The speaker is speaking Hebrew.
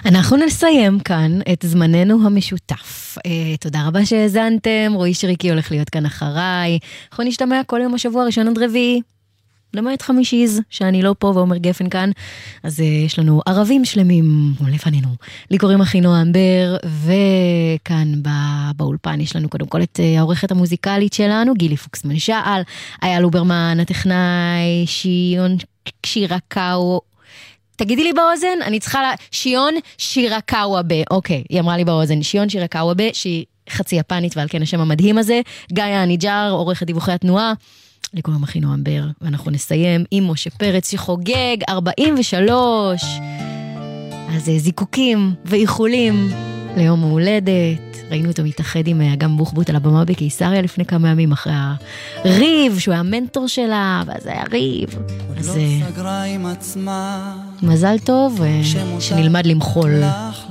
אנחנו נסיים כאן את זמננו המשותף. תודה רבה שהאזנתם, רועי שריקי הולך להיות כאן אחריי. אנחנו נשתמע כל יום השבוע ראשון עד רביעי, למעט חמישיז, שאני לא פה ועומר גפן כאן. אז יש לנו ערבים שלמים לפנינו. לי קוראים אחינועם בר, וכאן באולפן יש לנו קודם כל את העורכת המוזיקלית שלנו, גילי פוקסמן שעל, אייל אוברמן, הטכנאי, שיון שירקאו, תגידי לי באוזן, אני צריכה שיון שירקאוובה, אוקיי, היא אמרה לי באוזן, שיון שירקאוובה, שהיא חצי יפנית ועל כן השם המדהים הזה, גיא הניג'ר, עורכת דיווחי התנועה, לי קוראים אחינועם בר, ואנחנו נסיים עם משה פרץ שחוגג 43, אז זיקוקים ואיחולים ליום ההולדת, ראינו אותו מתאחד עם אגם בוחבוט על הבמה בקיסריה לפני כמה ימים אחרי הריב, שהוא היה המנטור שלה, ואז היה ריב. אז מזל טוב, שנלמד למחול.